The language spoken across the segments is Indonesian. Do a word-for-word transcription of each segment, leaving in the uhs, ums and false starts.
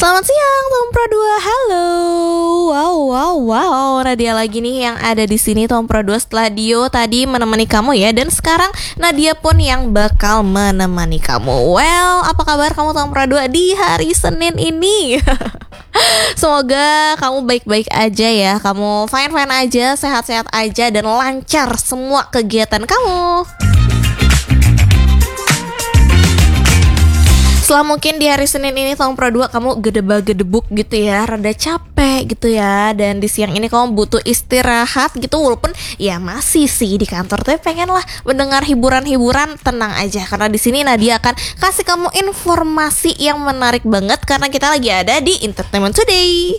Selamat siang, Tom Pro dua. Halo. Wow, wow, wow. Nadia lagi nih yang ada di sini, Tom Pro dua, setelah Dio tadi menemani kamu ya. Dan sekarang Nadia pun yang bakal menemani kamu. Well, apa kabar kamu Tom Pro dua di hari Senin ini? Semoga kamu baik-baik aja ya. Kamu fine-fine aja, sehat-sehat aja, dan lancar semua kegiatan kamu. Setelah mungkin di hari Senin ini Tom Pro dua kamu gedebak-gedebuk gitu ya, rada capek gitu ya, dan di siang ini kamu butuh istirahat gitu. Walaupun ya masih sih di kantor, tapi pengen lah mendengar hiburan-hiburan. Tenang aja, karena di sini Nadia akan kasih kamu informasi yang menarik banget, karena kita lagi ada di Entertainment Today.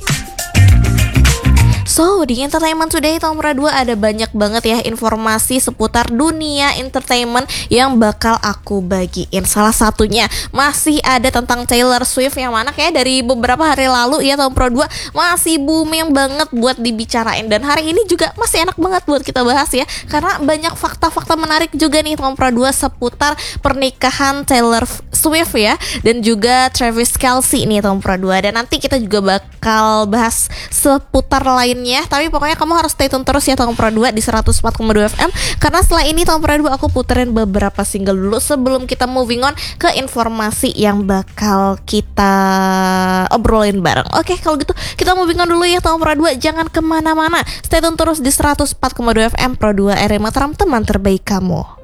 So, di Entertainment Today Tom Pro dua ada banyak banget ya informasi seputar dunia entertainment yang bakal aku bagiin. Salah satunya masih ada tentang Taylor Swift, yang mana kayak dari beberapa hari lalu ya Tom Pro dua masih booming banget buat dibicarain. Dan hari ini juga masih enak banget buat kita bahas ya, karena banyak fakta-fakta menarik juga nih Tom Pro dua seputar pernikahan Taylor Swift ya, dan juga Travis Kelce nih Tom Pro dua. Dan nanti kita juga bakal bahas seputar lain. Tapi pokoknya kamu harus stay tune terus ya Tom Pro dua di seratus empat koma dua F M, karena setelah ini Tom Pro dua aku puterin beberapa single dulu sebelum kita moving on ke informasi yang bakal kita obrolin bareng. Oke, kalau gitu kita moving on dulu ya Tom Pro dua, jangan kemana-mana, stay tune terus di seratus empat koma dua F M Pro dua, R M Mataram, teman terbaik kamu.